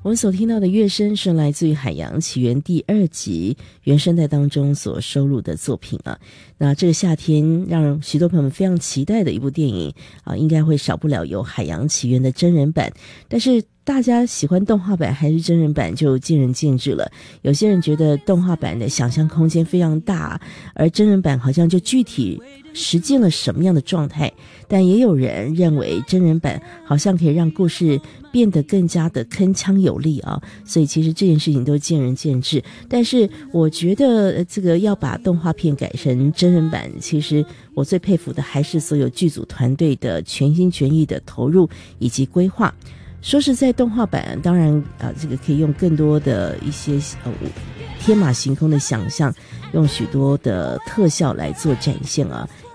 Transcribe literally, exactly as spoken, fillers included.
我们所听到的乐声是来自于《海洋奇缘》第二集原声带当中所收录的作品啊。那这个夏天让许多朋友们非常期待的一部电影啊，应该会少不了有《海洋奇缘》的真人版，但是大家喜欢动画版还是真人版就见仁见智了。有些人觉得动画版的想象空间非常大，而真人版好像就具体实践了什么样的状态，但也有人认为真人版好像可以让故事变得更加的铿锵有力啊。所以其实这件事情都见仁见智，但是我觉得这个要把动画片改成真人版，其实我最佩服的还是所有剧组团队的全心全意的投入以及规划。说是在动画版，当然啊，这个可以用更多的一些呃天马行空的想象，用许多的特效来做展现啊，